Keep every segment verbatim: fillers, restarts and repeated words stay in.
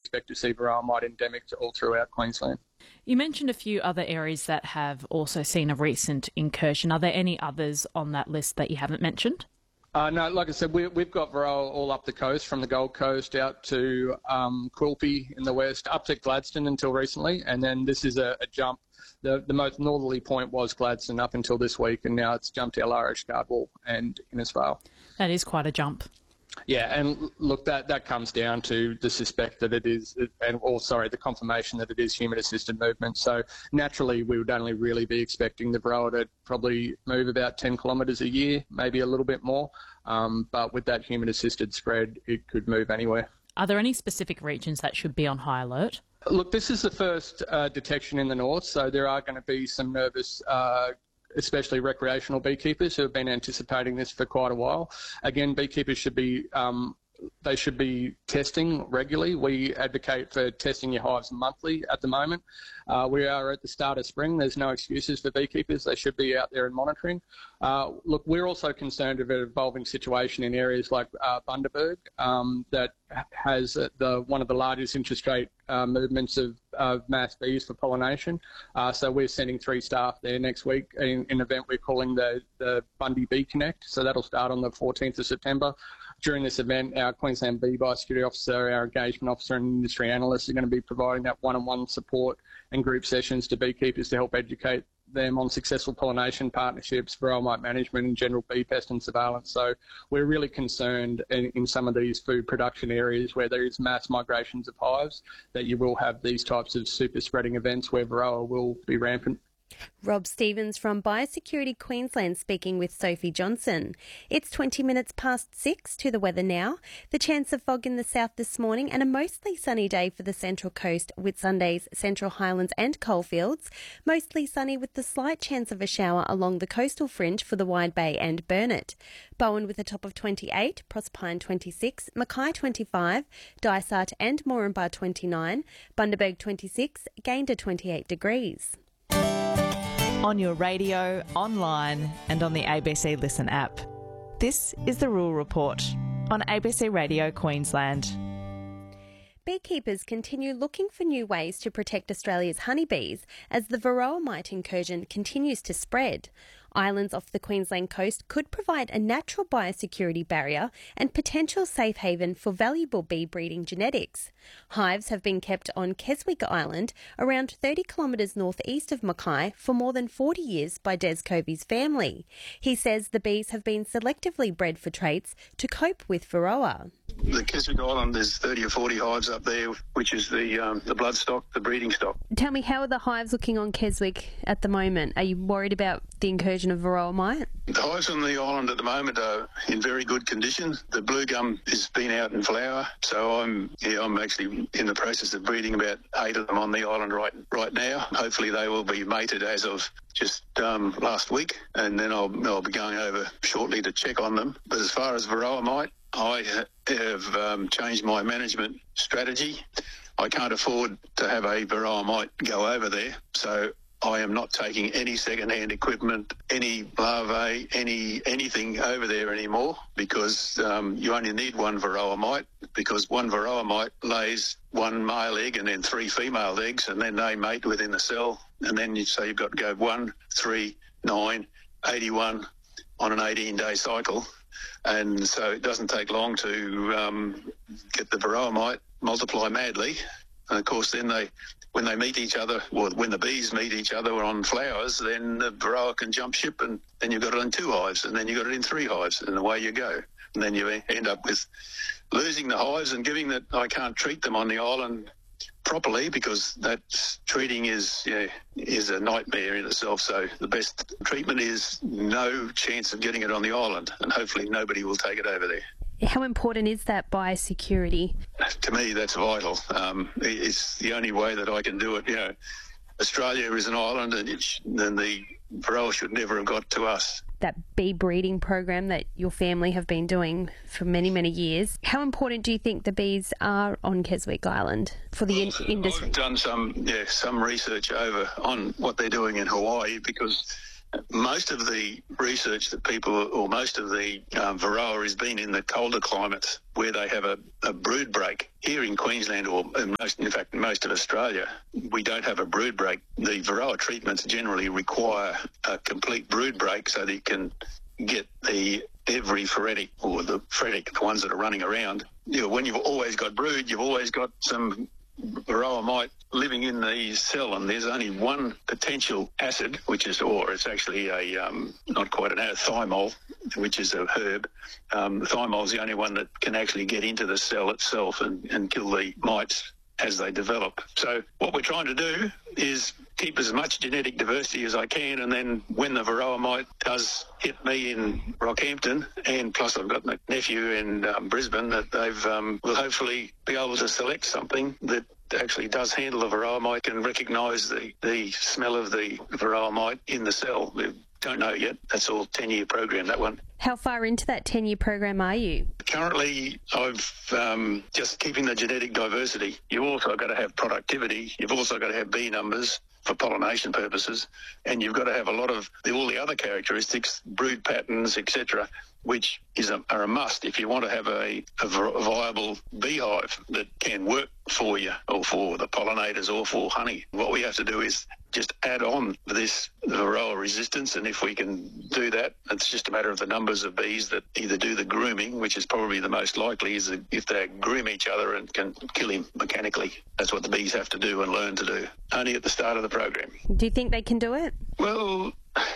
expect to see varroa mite endemic to all throughout Queensland. You mentioned a few other areas that have also seen a recent incursion. Are there any others on that list that you haven't mentioned? Uh, no, like I said, we, we've got varroa all up the coast, from the Gold Coast out to um, Quilpie in the west, up to Gladstone until recently, and then this is a, a jump. The, the most northerly point was Gladstone up until this week, and now it's jumped to Llares, Scarborough and Innisfail. That is quite a jump. Yeah, and look, that, that comes down to the suspect that it is, and or sorry, the confirmation that it is human-assisted movement. So naturally, we would only really be expecting the varroa to probably move about ten kilometres a year, maybe a little bit more. Um, but with that human-assisted spread, it could move anywhere. Are there any specific regions that should be on high alert? Look, this is the first uh, detection in the north, so there are going to be some nervous uh especially recreational beekeepers who have been anticipating this for quite a while. Again, beekeepers should be um, they should be testing regularly. We advocate for testing your hives monthly at the moment. Uh, we are at the start of spring. There's no excuses for beekeepers. They should be out there and monitoring. Uh, look, we're also concerned of an evolving situation in areas like uh, Bundaberg um, that has the one of the largest interest rate uh, movements of, of mass bees for pollination. Uh, so we're sending three staff there next week in, in an event we're calling the, the Bundy Bee Connect. So that'll start on the fourteenth of September. During this event, our Queensland Bee Biosecurity Officer, our engagement officer and industry analysts are going to be providing that one-on-one support and group sessions to beekeepers to help educate them on successful pollination partnerships, varroa mite management and general bee pest and surveillance. So we're really concerned in, in some of these food production areas where there is mass migrations of hives that you will have these types of super spreading events where varroa will be rampant. Rob Stevens from Biosecurity Queensland speaking with Sophie Johnson. It's twenty minutes past six. To the weather now. The chance of fog in the south this morning and a mostly sunny day for the Central Coast with Sunday's Central Highlands and Coalfields. Mostly sunny with the slight chance of a shower along the coastal fringe for the Wide Bay and Burnett. Bowen with a top of twenty-eight, Proserpine twenty-six, Mackay twenty-five, Dysart and Moranbah twenty-nine, Bundaberg twenty-six, Gayndah twenty-eight degrees. On your radio, online and on the A B C Listen app. This is the Rural Report on A B C Radio Queensland. Beekeepers continue looking for new ways to protect Australia's honeybees as the varroa mite incursion continues to spread. Islands off the Queensland coast could provide a natural biosecurity barrier and potential safe haven for valuable bee breeding genetics. Hives have been kept on Keswick Island, around thirty kilometres northeast of Mackay, for more than forty years by Des Covey's family. He says the bees have been selectively bred for traits to cope with varroa. The Keswick Island, there's thirty or forty hives up there, which is the um, the bloodstock, the breeding stock. Tell me, how are the hives looking on Keswick at the moment? Are you worried about the incursion of varroa mite? The hives on the island at the moment are in very good condition. The blue gum has been out in flower, so I'm yeah, I'm actually in the process of breeding about eight of them on the island right right now. Hopefully they will be mated as of just um, last week, and then I'll, I'll be going over shortly to check on them. But as far as varroa mite, I have um, changed my management strategy. I can't afford to have a varroa mite go over there, so I am not taking any second-hand equipment, any larvae, any anything over there anymore, because um, you only need one varroa mite, because one varroa mite lays one male egg and then three female eggs, and then they mate within the cell, and then you say you've got to go one, three, nine, eighty-one on an eighteen-day cycle. And so it doesn't take long to um, get the varroa mite multiply madly. And of course, then they, when they meet each other, or when the bees meet each other on flowers, then the varroa can jump ship, and then you've got it in two hives, and then you've got it in three hives, and away you go. And then you end up with losing the hives, and given that I can't treat them on the island properly, because that treating is yeah, is a nightmare in itself. So the best treatment is no chance of getting it on the island, and hopefully nobody will take it over there. How important is that biosecurity? To me, that's vital. Um, it's the only way that I can do it. You know, Australia is an island, and, it sh- and the varroa should never have got to us. That bee breeding program that your family have been doing for many, many years. How important do you think the bees are on Keswick Island for the in- industry? I've done some, yeah, some research over on what they're doing in Hawaii, because Most of the research that people, or most of the um, Varroa has been in the colder climates where they have a, a brood break. Here in Queensland, or in, most, in fact most of Australia, we don't have a brood break. The Varroa treatments generally require a complete brood break so that you can get the every phoretic, or the phoretic, the ones that are running around. You know, when you've always got brood, you've always got some Varroa mite living in the cell, and there's only one potential acid, which is, or it's actually a, um, not quite an acid, thymol, which is a herb. Um, thymol is the only one that can actually get into the cell itself and, and kill the mites as they develop. So what we're trying to do is keep as much genetic diversity as I can, and then when the Varroa mite does hit me in Rockhampton, and plus I've got my nephew in um, Brisbane, that they've um, will hopefully be able to select something that actually does handle the Varroa mite and recognise the, the smell of the Varroa mite in the cell. We don't know yet. That's all ten-year program, that one. How far into that ten-year program are you? Currently, I've um, just keeping the genetic diversity. You've also got to have productivity. You've also got to have bee numbers for pollination purposes, and you've got to have a lot of the, all the other characteristics, brood patterns, et cetera, which is a, are a must if you want to have a, a viable beehive that can work for you, or for the pollinators, or for honey. What we have to do is just add on this Varroa resistance, and if we can do that, it's just a matter of the numbers of bees that either do the grooming, which is probably the most likely, is if they groom each other and can kill him mechanically. That's what the bees have to do and learn to do, only at the start of the program. Do you think they can do it? Well,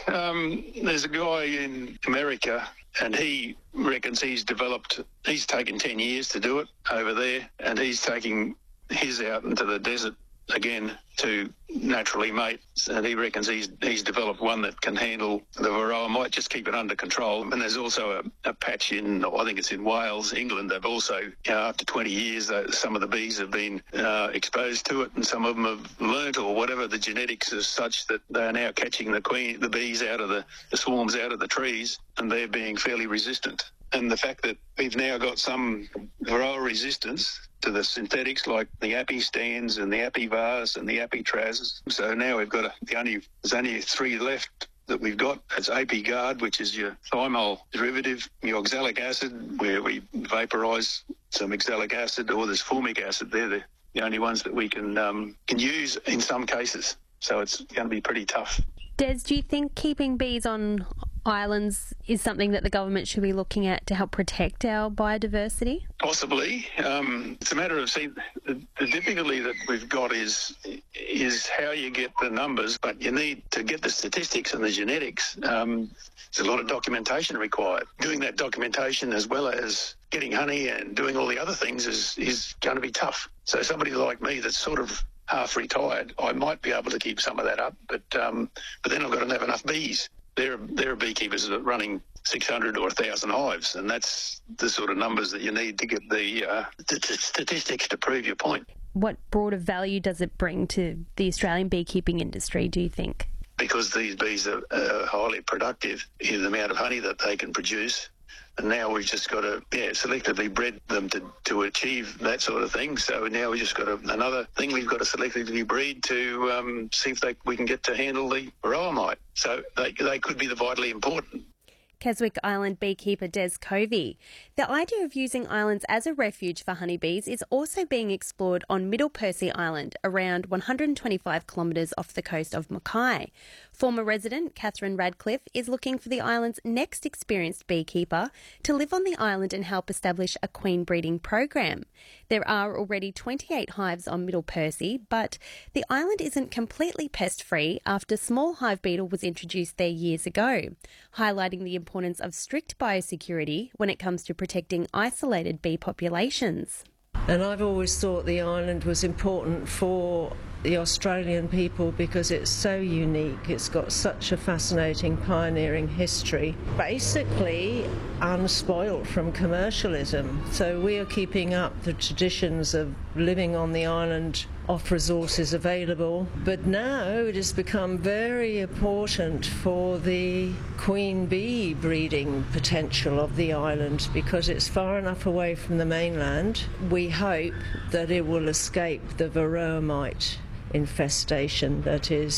um, there's a guy in America, and he reckons he's developed, he's taken ten years to do it over there, and he's taking his out into the desert again to naturally mate, and he reckons he's he's developed one that can handle the Varroa mite, just keep it under control. And there's also a, a patch in, I think it's in Wales, England. They've also, you know, after twenty years, uh, some of the bees have been uh, exposed to it, and some of them have learnt, or whatever, the genetics is such that they are now catching the queen, the bees out of the, the swarms out of the trees, and they're being fairly resistant. And the fact that we've now got some Varroa resistance to the synthetics, like the Apistans and the Apivars and the Apitrazes. So now we've got a, the only there's only three left that we've got. It's Apigard, which is your thymol derivative, your oxalic acid, where we vaporise some oxalic acid, or there's formic acid. They're the, the only ones that we can um, can use in some cases. So it's going to be pretty tough. Des, do you think keeping bees on islands is something that the government should be looking at to help protect our biodiversity? Possibly. Um, it's a matter of, see, the, the difficulty that we've got is is how you get the numbers, but you need to get the statistics and the genetics. Um, there's a lot of documentation required. Doing that documentation as well as getting honey and doing all the other things is, is going to be tough. So somebody like me that's sort of half retired, I might be able to keep some of that up, but um, but then I've got to have enough bees. There, there are beekeepers that are running six hundred or one thousand hives, and that's the sort of numbers that you need to get the, uh, the t- statistics to prove your point. What broader value does it bring to the Australian beekeeping industry, do you think? Because these bees are uh, highly productive in the amount of honey that they can produce. And now we've just got to, yeah, selectively bred them to, to achieve that sort of thing. So now we've just got to, another thing we've got to selectively breed to um, see if they, we can get to handle the Varroa mite. So they, they could be the vitally important. Keswick Island beekeeper Des Covey. The idea of using islands as a refuge for honeybees is also being explored on Middle Percy Island, around one hundred twenty-five kilometres off the coast of Mackay. Former resident Catherine Radcliffe is looking for the island's next experienced beekeeper to live on the island and help establish a queen breeding program. There are already twenty-eight hives on Middle Percy, but the island isn't completely pest-free after small hive beetle was introduced there years ago, highlighting the importance of strict biosecurity when it comes to protecting isolated bee populations. And I've always thought the island was important for the Australian people because it's so unique. It's got such a fascinating pioneering history, basically unspoilt from commercialism. So we are keeping up the traditions of living on the island off resources available. But now it has become very important for the queen bee breeding potential of the island because it's far enough away from the mainland. We hope that it will escape the Varroa mite infestation that is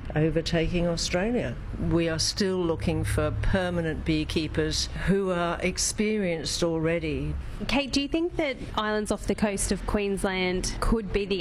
overtaking Australia. We are still looking for permanent beekeepers who are experienced already. Kate, do you think that islands off the coast of Queensland could be the